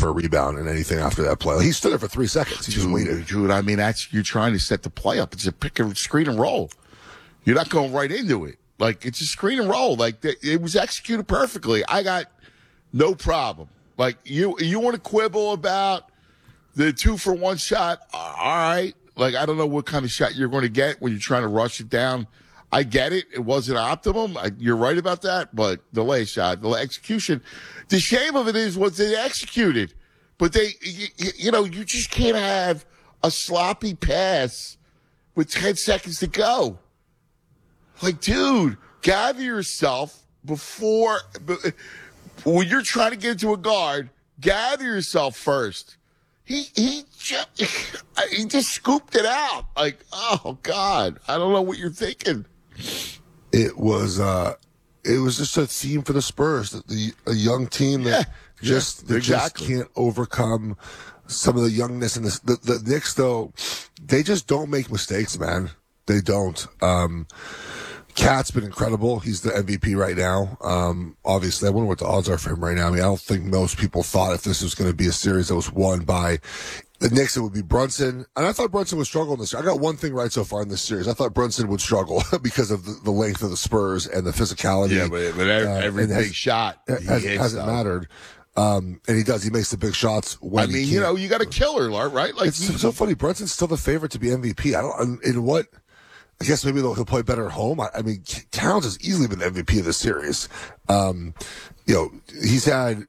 for a rebound and anything after that play. Like, he stood there for 3 seconds. He just waited. Dude, I mean, you're trying to set the play up. It's a pick and screen and roll. You're not going right into it. Like, it's a screen and roll. Like, it was executed perfectly. I got no problem. Like, you want to quibble about the 2-for-1 shot? All right. Like, I don't know what kind of shot you're going to get when you're trying to rush it down. I get it. It wasn't optimum. You're right about that. But the last shot, the execution, the shame of it is what they executed. But you just can't have a sloppy pass with 10 seconds to go. Like, dude, gather yourself before, when you're trying to get into a guard, gather yourself first. He just scooped it out. Like, oh God, I don't know what you're thinking. It was just a theme for the Spurs, a young team that just can't overcome some of the youngness. And the Knicks, though, they just don't make mistakes, man. They don't. Cat's been incredible. He's the MVP right now. Obviously, I wonder what the odds are for him right now. I mean, I don't think most people thought if this was going to be a series that was won by the Knicks, it would be Brunson. And I thought Brunson would struggle in this. I got one thing right so far in this series. I thought Brunson would struggle because of the length of the Spurs and the physicality. Yeah, but every big shot hasn't mattered. And he does. He makes the big shots when he can. You got a killer, right? Like, it's so funny. Brunson's still the favorite to be MVP. I guess maybe he'll play better at home. I mean, Towns has easily been the MVP of this series. He's had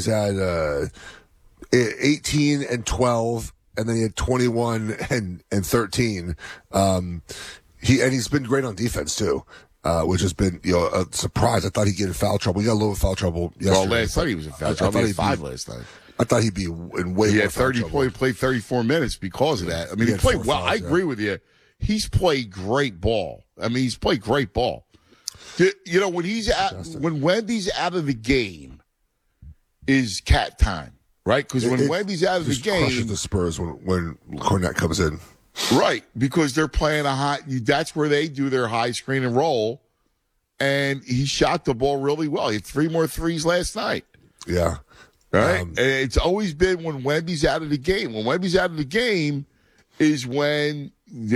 18 and 12, and then he had 21 and 13. He's been great on defense too, which has been a surprise. I thought he'd get in foul trouble. He got a little foul trouble yesterday. Well, last night he was in foul trouble. He had 5 last night. I thought he'd be in way more. He had 30 points, played 34 minutes because of that. I mean, he played well. I agree with you. He's played great ball. I mean, he's played great ball. When Wemby's out of the game is cat time, right? Because when Wemby's out of the game, crushes the Spurs when Kornet comes in, right? Because they're playing that's where they do their high screen and roll, and he shot the ball really well. He had 3 more threes last night. Yeah, right. And it's always been when Wemby's out of the game. When Wemby's out of the game is when.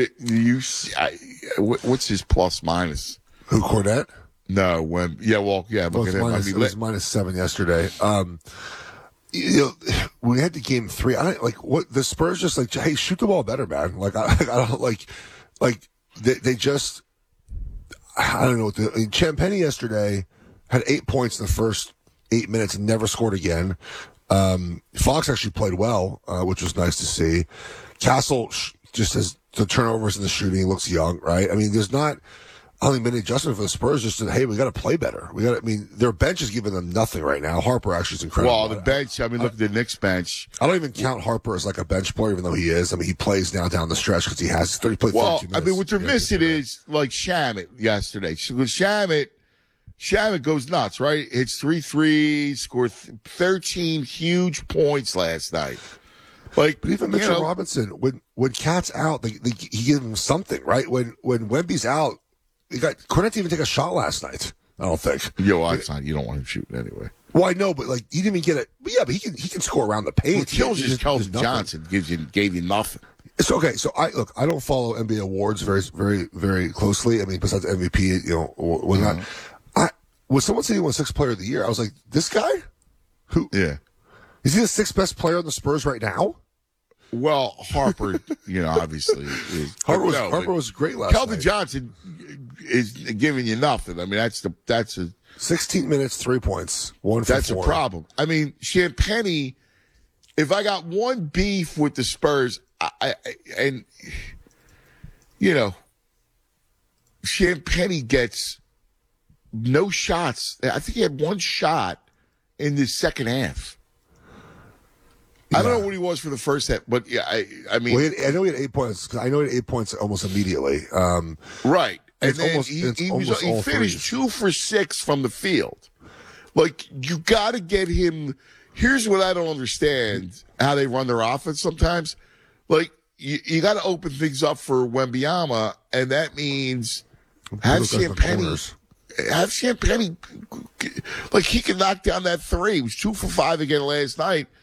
What's his plus minus? Who, Kornet? No, Look at him. It was -7 yesterday. We had the game 3. The Spurs just like, hey, shoot the ball better, man. Like I don't they just, I don't know. Champagny yesterday had 8 points in the first 8 minutes and never scored again. Fox actually played well, which was nice to see. Castle just has the turnovers and the shooting. He looks young, right? I mean, there's not only been an adjustment for the Spurs. Just that, hey, we got to play better. Their bench is giving them nothing right now. Harper actually is incredible. Well, the bench. Look at the Knicks bench. I don't even count Harper as like a bench player, even though he is. I mean, he plays now down the stretch because he played 32 minutes. I mean, what you're missing is like Shamet yesterday. Shamet goes nuts, right? Hits 3 threes, scored 13 huge points last night. But even Mitchell Robinson, when Cat's out, he gives him something, right? When Wemby's out, Kornet didn't even take a shot last night. I don't think. You don't want him shooting anyway. Well, I know, but he didn't even get it. But yeah, but he can score around the paint. Keldon Johnson gave you nothing. It's okay. So I don't follow NBA awards very, very, very closely. I mean, besides MVP, whatnot. When someone said he won 6th player of the year, I was like, this guy? Who? Yeah. Is he the 6th best player on the Spurs right now? Well, Harper, obviously. Harper was great last night. Keldon Johnson is giving you nothing. I mean, that's a 16 minutes, 3 points, 1 for 4. That's a problem. I mean, Champagny, if I got one beef with the Spurs, Champagny gets no shots. I think he had 1 shot in the second half. I don't know what he was for the first half, but yeah, I mean, I know he had 8 points. Cause I know he had 8 points almost immediately. Right, and then he finished threes. 2 for 6 from the field. Like, you got to get him. Here's what I don't understand: how they run their offense sometimes. Like, you got to open things up for Wembanyama, and that means have Champagny. Like, he can knock down that 3. He was 2 for 5 again last night.